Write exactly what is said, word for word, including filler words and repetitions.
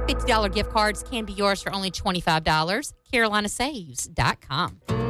fifty dollars gift cards can be yours for only twenty-five dollars. Carolina Saves dot com.